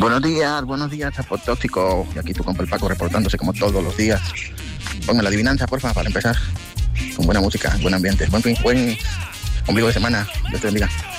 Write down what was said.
Buenos días, Apotóxico. Y aquí tu compa el Paco reportándose como todos los días. Pongan la adivinanza, porfa, para empezar. Con buena música, buen ambiente, buen ombligo de semana. Dios te bendiga.